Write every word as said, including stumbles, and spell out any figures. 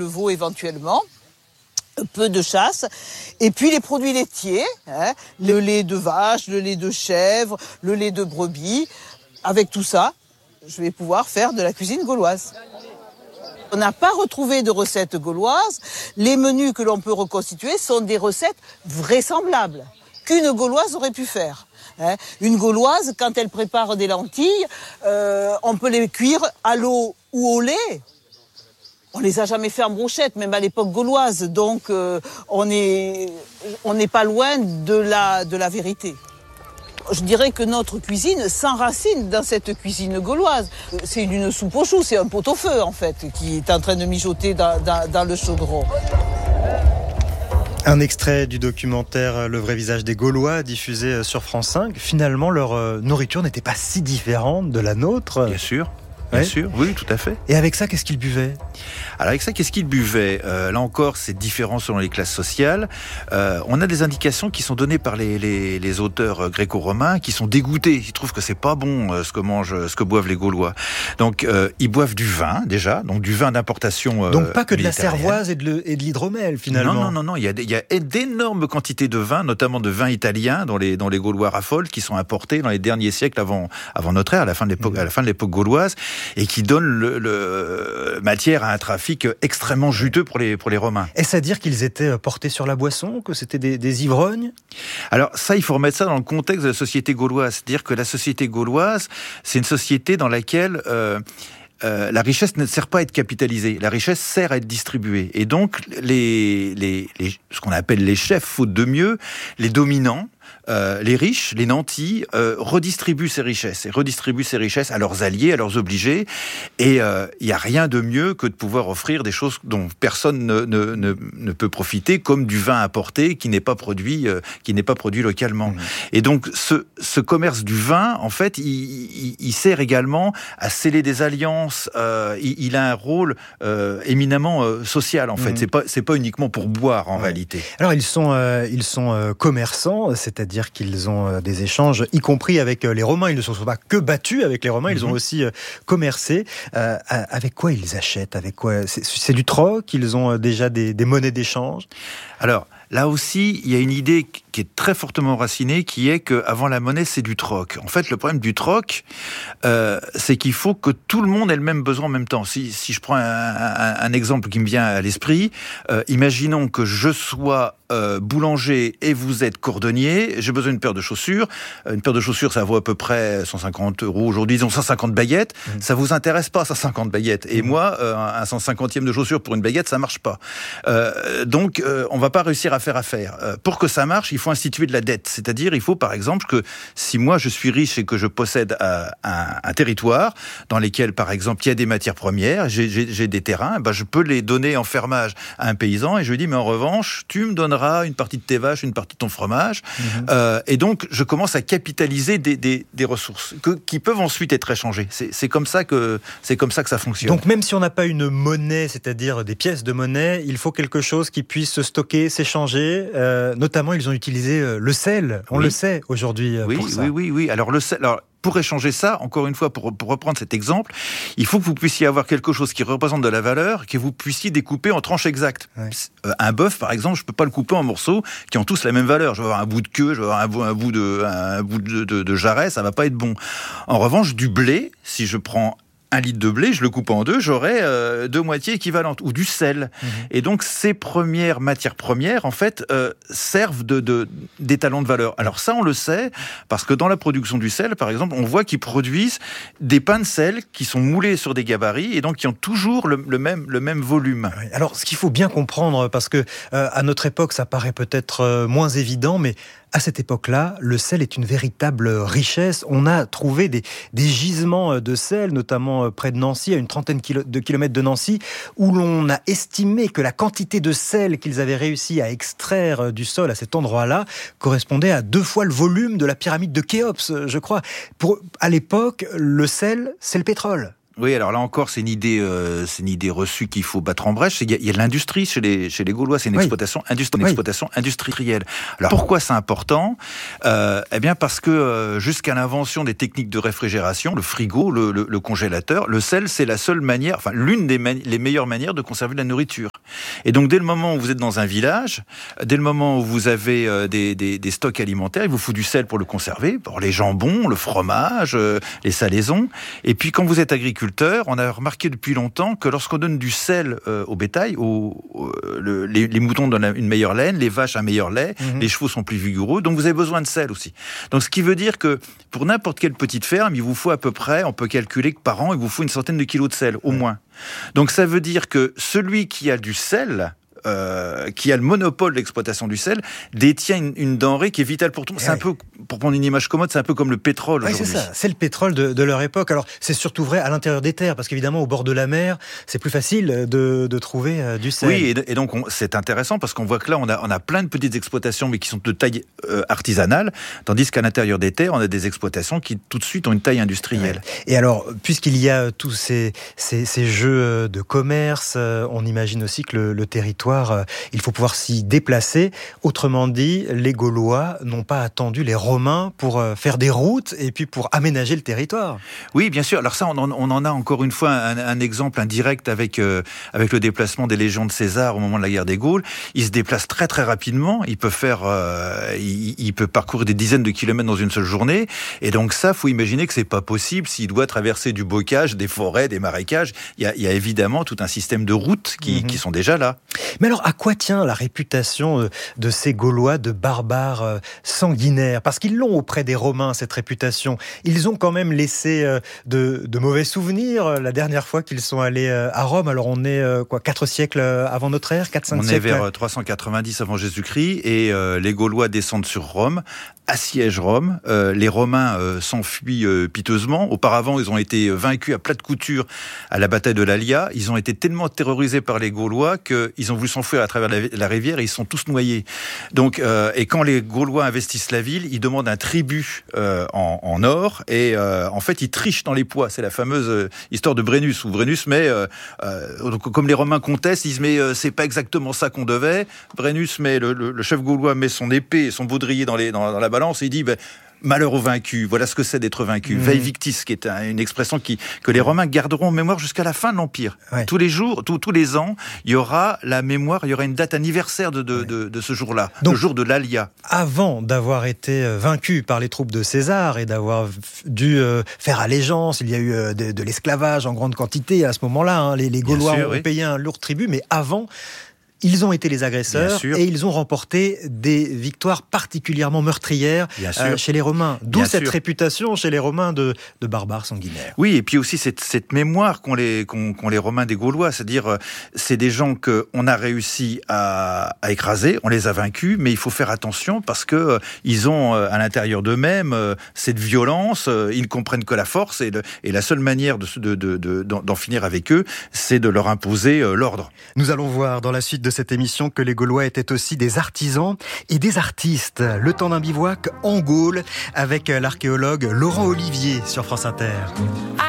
le veau éventuellement. Peu de chasse, et puis les produits laitiers, hein, le lait de vache, le lait de chèvre, le lait de brebis. Avec tout ça, je vais pouvoir faire de la cuisine gauloise. On n'a pas retrouvé de recettes gauloises. Les menus que l'on peut reconstituer sont des recettes vraisemblables, qu'une gauloise aurait pu faire. Hein. Une gauloise, quand elle prépare des lentilles, euh, on peut les cuire à l'eau ou au lait. On les a jamais fait en brochette, même à l'époque gauloise, donc euh, on est on n'est pas loin de la de la vérité. Je dirais que notre cuisine s'enracine dans cette cuisine gauloise. C'est une soupe aux choux, c'est un pot-au-feu en fait, qui est en train de mijoter dans, dans, dans le chaudron. Un extrait du documentaire Le vrai visage des Gaulois, diffusé sur France cinq. Finalement, leur euh, nourriture n'était pas si différente de la nôtre. Bien sûr. Bien ouais. sûr, oui, tout à fait. Et avec ça, qu'est-ce qu'ils buvaient ? Alors avec ça, qu'est-ce qu'ils buvaient ? euh, Là encore, c'est différent selon les classes sociales. Euh, on a des indications qui sont données par les, les, les auteurs gréco-romains qui sont dégoûtés. Ils trouvent que c'est pas bon euh, ce que mangent, ce que boivent les Gaulois. Donc euh, ils boivent du vin déjà, donc du vin d'importation. Euh, donc pas que de la cervoise et de, le, et de l'hydromel finalement. Non, non, non, non. Il y a, il y a d'énormes quantités de vin, notamment de vin italien, dont les, dont les Gaulois raffolent, qui sont importés dans les derniers siècles avant, avant notre ère, à la fin de l'époque, mmh. à la fin de l'époque gauloise, et qui donnent le, le matière à un trafic extrêmement juteux pour les, pour les Romains. Est-ce à dire qu'ils étaient portés sur la boisson, que c'était des, des ivrognes ? Alors ça, il faut remettre ça dans le contexte de la société gauloise. C'est-à-dire que la société gauloise, c'est une société dans laquelle euh, euh, la richesse ne sert pas à être capitalisée. La richesse sert à être distribuée. Et donc, les, les, les, ce qu'on appelle les chefs, faute de mieux, les dominants, Euh, les riches, les nantis, euh, redistribuent ces richesses et redistribuent ces richesses à leurs alliés, à leurs obligés. Et il euh, n'y a rien de mieux que de pouvoir offrir des choses dont personne ne, ne, ne, ne peut profiter, comme du vin importé qui n'est pas produit, euh, qui n'est pas produit localement. Mmh. Et donc, ce, ce commerce du vin, en fait, il, il, il sert également à sceller des alliances. Euh, il, il a un rôle euh, éminemment euh, social, en fait. Mmh. C'est pas, c'est pas uniquement pour boire, en ouais. réalité. Alors, ils sont, euh, ils sont euh, commerçants, c'est-à-dire dire qu'ils ont des échanges, y compris avec les Romains. Ils ne se sont pas que battus avec les Romains, ils ont aussi commercé. Euh, avec quoi ils achètent ? Avec quoi ? c'est, c'est du troc ? Ils ont déjà des, des monnaies d'échange ? Alors, là aussi, il y a une idée qui est très fortement enracinée, qui est qu'avant la monnaie, c'est du troc. En fait, le problème du troc, euh, c'est qu'il faut que tout le monde ait le même besoin en même temps. Si, si je prends un, un, un exemple qui me vient à l'esprit, euh, imaginons que je sois euh, boulanger et vous êtes cordonnier, j'ai besoin d'une paire de chaussures. Une paire de chaussures, ça vaut à peu près cent cinquante euros aujourd'hui, disons cent cinquante baguettes. Mmh. Ça vous intéresse pas, cent cinquante baguettes. Et mmh. moi, euh, un cent cinquantième de chaussures pour une baguette, ça marche pas. Euh, donc, euh, on va pas réussir à faire affaire. Euh, pour que ça marche, il faut instituer de la dette. C'est-à-dire, il faut par exemple que si moi je suis riche et que je possède euh, un, un territoire dans lequel, par exemple, il y a des matières premières, j'ai, j'ai, j'ai des terrains, ben, je peux les donner en fermage à un paysan et je lui dis, mais en revanche, tu me donneras une partie de tes vaches, une partie de ton fromage. Mmh. Euh, et donc, je commence à capitaliser des, des, des ressources que, qui peuvent ensuite être échangées. C'est, c'est, comme ça que, c'est comme ça que ça fonctionne. Donc, même si on n'a pas une monnaie, c'est-à-dire des pièces de monnaie, il faut quelque chose qui puisse se stocker, s'échanger. Euh, notamment, ils ont utilisé le sel. On oui. le sait aujourd'hui oui, pour ça. Oui, oui, oui. Alors, le sel... Alors, pour échanger ça, encore une fois, pour, pour reprendre cet exemple, il faut que vous puissiez avoir quelque chose qui représente de la valeur, que vous puissiez découper en tranches exactes. Ouais. Euh, un bœuf, par exemple, je peux pas le couper en morceaux qui ont tous la même valeur. Je vais avoir un bout de queue, je vais avoir un bout, un bout de, un bout de, de, de jarret, ça va pas être bon. En revanche, du blé, si je prends un litre de blé, je le coupe en deux, j'aurai euh, deux moitiés équivalentes, ou du sel. Mmh. Et donc, ces premières matières premières, en fait, euh, servent de, de, d'étalons de valeur. Alors ça, on le sait, parce que dans la production du sel, par exemple, on voit qu'ils produisent des pains de sel qui sont moulés sur des gabarits, et donc qui ont toujours le, le, même, le même volume. Alors, ce qu'il faut bien comprendre, parce que euh, à notre époque, ça paraît peut-être euh, moins évident, mais à cette époque-là, le sel est une véritable richesse. On a trouvé des, des gisements de sel, notamment près de Nancy, à une trentaine de kilomètres de Nancy, où l'on a estimé que la quantité de sel qu'ils avaient réussi à extraire du sol à cet endroit-là correspondait à deux fois le volume de la pyramide de Khéops, je crois. Pour, à l'époque, le sel, c'est le pétrole. Oui, alors là encore, c'est une idée, euh, c'est une idée reçue qu'il faut battre en brèche. Il y a, il y a de l'industrie chez les chez les Gaulois, c'est une oui. exploitation, industri- une oui. exploitation industrielle. Alors pourquoi c'est important ? euh, Eh bien parce que euh, jusqu'à l'invention des techniques de réfrigération, le frigo, le, le, le congélateur, le sel, c'est la seule manière, enfin l'une des mani- les meilleures manières de conserver de la nourriture. Et donc, dès le moment où vous êtes dans un village, dès le moment où vous avez euh, des, des, des stocks alimentaires, il vous faut du sel pour le conserver, pour les jambons, le fromage, euh, les salaisons. Et puis, quand vous êtes agriculteur, on a remarqué depuis longtemps que lorsqu'on donne du sel euh, au bétail, au, au, le, les, les moutons donnent une meilleure laine, les vaches un meilleur lait, mmh. les chevaux sont plus vigoureux, donc vous avez besoin de sel aussi. Donc, ce qui veut dire que pour n'importe quelle petite ferme, il vous faut à peu près, on peut calculer que par an, il vous faut une centaine de kilos de sel, au mmh. moins. Donc, ça veut dire que celui qui a du sel, Euh, qui a le monopole de l'exploitation du sel, détient une, une denrée qui est vitale pour tout. C'est ouais. un peu, pour prendre une image commode, c'est un peu comme le pétrole ouais, aujourd'hui. C'est ça, c'est le pétrole de, de leur époque. Alors, c'est surtout vrai à l'intérieur des terres, parce qu'évidemment, au bord de la mer, c'est plus facile de, de trouver euh, du sel. Oui, et, et donc on, c'est intéressant parce qu'on voit que là, on a, on a plein de petites exploitations, mais qui sont de taille euh, artisanale, tandis qu'à l'intérieur des terres, on a des exploitations qui tout de suite ont une taille industrielle. Ouais. Et alors, puisqu'il y a tous ces, ces, ces jeux de commerce, on imagine aussi que le, le territoire, il faut pouvoir s'y déplacer. Autrement dit, les Gaulois n'ont pas attendu les Romains pour faire des routes et puis pour aménager le territoire. Oui, bien sûr. Alors ça, on en, on en a encore une fois un, un exemple indirect avec, euh, avec le déplacement des légions de César au moment de la guerre des Gaules. Ils se déplacent très très rapidement. Ils peuvent faire, euh, ils, ils peuvent parcourir des dizaines de kilomètres dans une seule journée. Et donc ça, faut imaginer que c'est pas possible s'il doit traverser du bocage, des forêts, des marécages. Il y a, il y a évidemment tout un système de routes qui, mmh. qui sont déjà là. Mais alors, à quoi tient la réputation de ces Gaulois de barbares sanguinaires ? Parce qu'ils l'ont auprès des Romains, cette réputation. Ils ont quand même laissé de, de mauvais souvenirs la dernière fois qu'ils sont allés à Rome. Alors, on est quoi, quatre siècles avant notre ère, quatre cinq siècles ? On est vers trois cent quatre-vingt-dix avant Jésus-Christ et euh, les Gaulois descendent sur Rome, assiègent Rome. Euh, les Romains euh, s'enfuient euh, piteusement. Auparavant, ils ont été vaincus à plat de couture à la bataille de l'Allia. Ils ont été tellement terrorisés par les Gaulois qu'ils ont voulu s'enfuir à travers la, la rivière et ils sont tous noyés. Donc, euh, et quand les Gaulois investissent la ville, ils demandent un tribut euh, en, en or et euh, en fait, ils trichent dans les poids. C'est la fameuse euh, histoire de Brennus où Brennus met, euh, euh, donc, comme les Romains contestent, ils disent mais euh, c'est pas exactement ça qu'on devait. Brennus met le, le, le chef gaulois met son épée et son baudrier dans, les, dans, dans la balance et il dit ben, malheur aux vaincus, voilà ce que c'est d'être vaincu. Mmh. Vei victis, qui est un, une expression qui, que les Romains garderont en mémoire jusqu'à la fin de l'Empire. Ouais. Tous les jours, tous, tous les ans, il y aura la mémoire, il y aura une date anniversaire de, de, ouais. de, de ce jour-là, donc, le jour de l'Allia. Avant d'avoir été vaincu par les troupes de César et d'avoir dû euh, faire allégeance, il y a eu euh, de, de l'esclavage en grande quantité à ce moment-là. Hein, les, les Gaulois sûr, ont oui. payé un lourd tribut, mais avant... Ils ont été les agresseurs et ils ont remporté des victoires particulièrement meurtrières euh, chez les Romains. D'où Bien cette sûr. réputation chez les Romains de, de barbares sanguinaires. Oui, et puis aussi cette, cette mémoire qu'ont les, qu'ont, qu'ont les Romains des Gaulois. C'est-à-dire, euh, c'est des gens qu'on a réussi à, à écraser, on les a vaincus, mais il faut faire attention parce que euh, ils ont euh, à l'intérieur d'eux-mêmes euh, cette violence, euh, ils ne comprennent que la force et, le, et la seule manière de, de, de, de, d'en finir avec eux, c'est de leur imposer euh, l'ordre. Nous allons voir dans la suite de cette émission que les Gaulois étaient aussi des artisans et des artistes. Le temps d'un bivouac en Gaule avec l'archéologue Laurent Olivier sur France Inter.